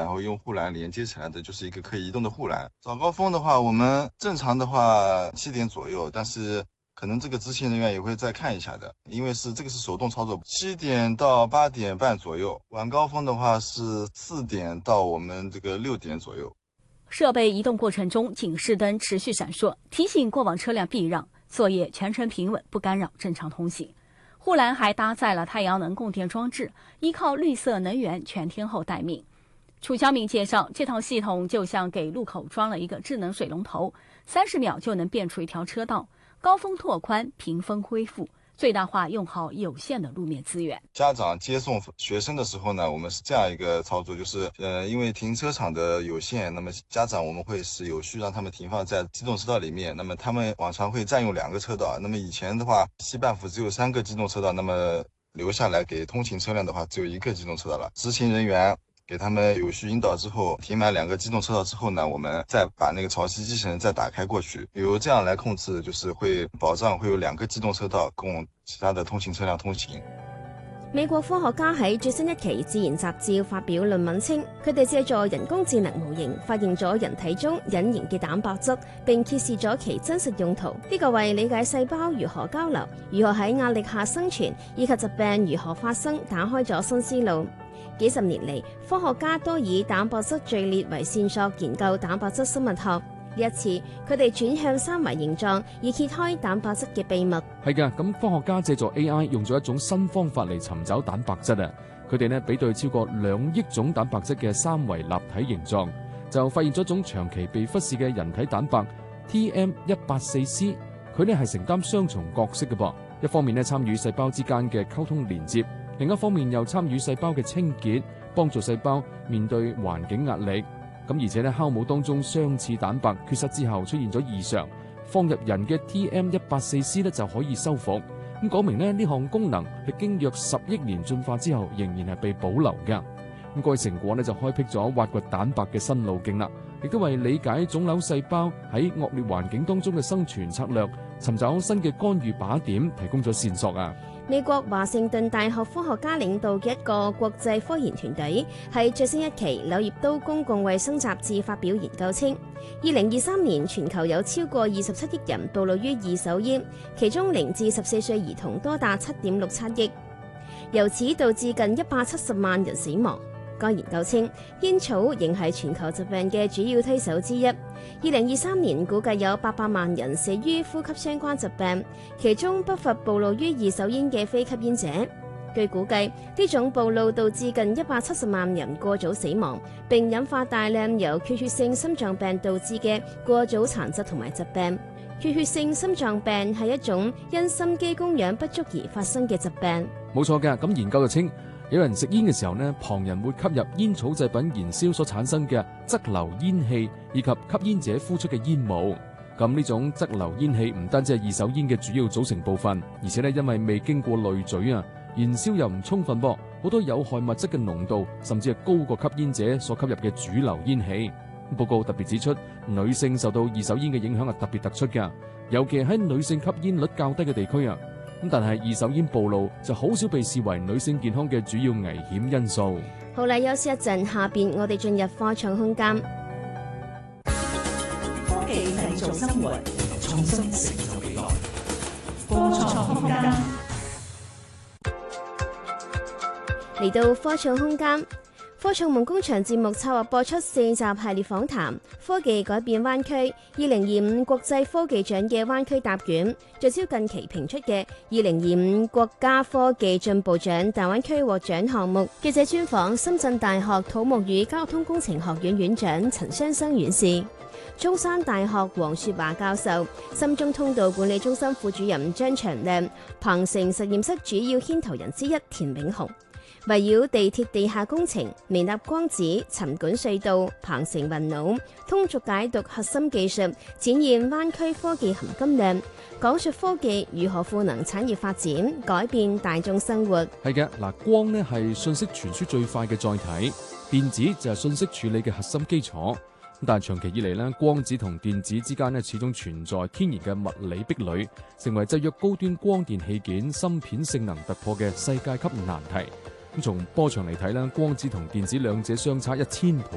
后用护栏连接起来的，就是一个可以移动的护栏。早高峰的话，我们正常的话7点左右，但是可能这个执行人员也会再看一下的，因为这个是手动操作，7点到8点半左右。晚高峰的话是4点到我们这个6点左右。 设备移动过程中，警示灯持续闪烁，提醒过往车辆避让，作业全程平稳，不干扰正常通行。护栏还搭载了太阳能供电装置，依靠绿色能源全天候待命。楚江明介绍，这套系统就像给路口装了一个智能水龙头，30秒就能变出一条车道，高峰拓宽，屏风恢复，最大化用好有限的路面资源。 家长接送学生的时候呢，我们是这样一个操作，就是因为停车场的有限，那么家长我们会是有序让他们停放在机动车道里面，那么他们往常会占用2个车道，那么以前的话西半幅只有3个机动车道，那么留下来给通勤车辆的话只有1个机动车道了。执勤人员给他们有序引导之后，停满2个机动车道之后呢，我们再把那个潮汐机器人再打开过去，比如这样来控制，就是会保障会有2个機動車道供其他的通勤車輛通行。 美國科學家喺最新一期《自然》雜誌發表論文稱，佢哋借助人工智能模型發現咗人體中隱形嘅蛋白質，並揭示咗其真實用途。呢個為理解細胞如何交流、如何喺壓力下生存，以及疾病如何發生打開咗新思路。幾十年嚟，科學家都以蛋白質序列為線索研究蛋白質生物學。呢一次，佢哋轉向3維形狀，以揭開蛋白質嘅秘密。 係嘅，咁科學家借助 AI 用咗一種新方法嚟尋找蛋白質啊！佢哋呢比對超過2億種蛋白質嘅3維立體形狀，就發現咗一種長期被忽視嘅人體蛋白 TM184C。佢呢係承擔雙重角色嘅噃，一方面呢參與細胞之間嘅溝通連接，另一方面又參與細胞嘅清潔，幫助細胞面對環境壓力。咁而且呢，酵母當中相似蛋白缺失之後出現咗異常，放入人嘅 TM184C 呢就可以修復。咁講明呢項功能歷經約10億年進化之後，仍然係被保留㗎。咁個成果呢就開闢咗挖掘蛋白嘅新路徑啦，亦都為理解腫瘤細胞喺惡劣環境當中嘅生存策略，尋找新嘅干預靶點提供咗線索啊！ 美國華盛頓大學科學家領導嘅一個國際科研團隊喺最新一期《柳葉刀公共衛生雜誌》發表研究稱，2023年全球有超過27億人暴露於二手煙，其中0至14歲兒童多達7.67億，由此導致近170萬人死亡。該研究稱，煙草仍係全球疾病嘅主要推手之一。2023年估計有800萬人死於呼吸相關疾病，其中不乏暴露於二手煙嘅非吸煙者。據估計，呢種暴露導致近170萬人過早死亡，並引發大量由缺血性心臟病導致嘅過早殘疾同埋疾病。缺血性心臟病係一種因心肌供氧不足而發生嘅疾病。 冇錯嘅，咁研究就稱，有人食煙嘅時候呢，旁人會吸入煙草製品燃燒所產生嘅側流煙氣，以及吸煙者呼出嘅煙霧。咁呢種側流煙氣唔單止係二手煙嘅主要組成部分，而且呢因為未經過濾嘴啊，燃燒又唔充分噃，好多有害物質嘅濃度甚至係高過吸煙者所吸入嘅主流煙氣。報告特別指出，女性受到二手煙嘅影響係特別突出㗎，尤其喺女性吸煙率較低嘅地區啊。但係二手煙暴露就好少被視為女性健康嘅主要危險因素。 好啦，休息一陣，下邊我哋進入科創空間。 科技製造生活，創新成就未來。科創空間嚟到科創空間。科創夢工場節目策劃播出4集系列訪談，科技改變灣區2025國際科技獎嘅灣區答卷，聚焦近期評出嘅2025國家科技進步獎大灣區獲獎項目。記者專訪深圳大學土木與交通工程學院院長陳雙生院士，中山大學黃雪華教授，深中通道管理中心副主任張長亮，鵬城實驗室主要牽頭人之一田永雄。圍繞地鐵地下工程、微納光子、沉管隧道、鵬城雲腦、通俗解讀核心技術，展現灣區科技含金量，講述科技如何賦能產業發展，改變大眾生活。 係嘅，嗱，光呢係信息傳輸最快嘅載體，電子就係信息處理嘅核心基礎。但係長期以嚟呢，光子同電子之間呢始終存在天然嘅物理壁壘，成為制約高端光電器件芯片性能突破嘅世界級難題。咁從波長嚟睇啦，光子同電子兩者相差1000倍